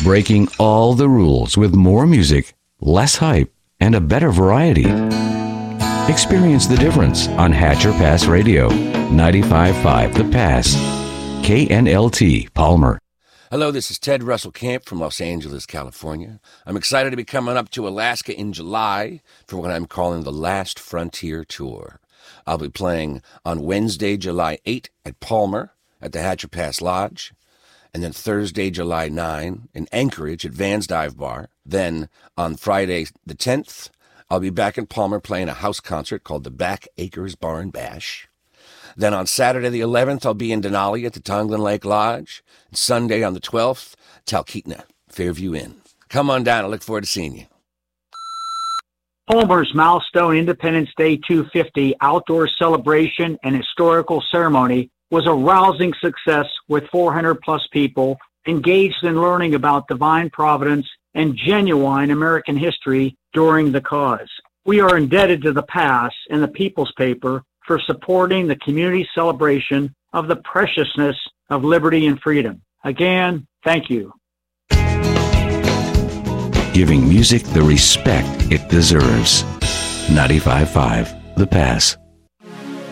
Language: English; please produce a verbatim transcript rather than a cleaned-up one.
breaking all the rules with more music, less hype, and a better variety. Experience the difference on Hatcher Pass Radio, ninety-five point five The Pass, K N L T Palmer. Hello, this is Ted Russell Camp from Los Angeles, California. I'm excited to be coming up to Alaska in July for what I'm calling the Last Frontier Tour. I'll be playing on Wednesday, July eighth at Palmer at the Hatcher Pass Lodge, and then Thursday, July ninth in Anchorage at Van's Dive Bar. Then on Friday the tenth, I'll be back in Palmer playing a house concert called the Back Acres Bar and Bash. Then on Saturday the eleventh, I'll be in Denali at the Tonglin Lake Lodge. And Sunday on the twelfth, Talkeetna, Fairview Inn. Come on down. I look forward to seeing you. Palmer's Milestone Independence Day two fifty outdoor celebration and historical ceremony was a rousing success with four hundred plus people engaged in learning about divine providence and genuine American history during the cause. We are indebted to the Pass and the People's Paper for supporting the community celebration of the preciousness of liberty and freedom. Again, thank you. Giving music the respect it deserves. ninety-five point five The Pass.